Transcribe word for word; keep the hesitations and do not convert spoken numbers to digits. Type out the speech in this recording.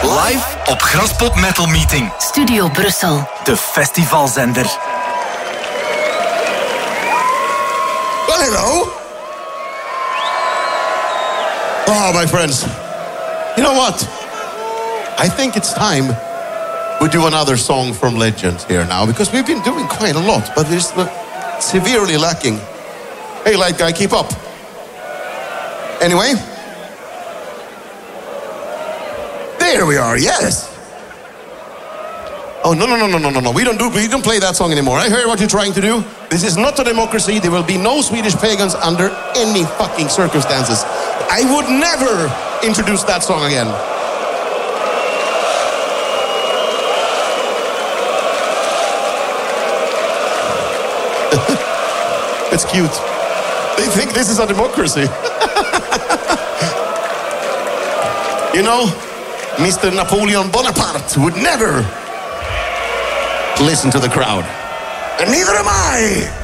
Live op Graspop Metal Meeting. Studio Brussel. De festivalzender. Well, hello. Oh, my friends. You know what? I think it's time we do another song from Legend here now, because we've been doing quite a lot, but it's severely lacking. Hey, light guy, keep up. Anyway. There we are, yes. Oh, no, no, no, no, no, no, no. We don't do, we don't play that song anymore. I heard what you're trying to do. This is not a democracy. There will be no Swedish pagans under any fucking circumstances. I would never introduce that song again. It's cute. They think this is a democracy. You know, Mister Napoleon Bonaparte would never listen to the crowd. And neither am I.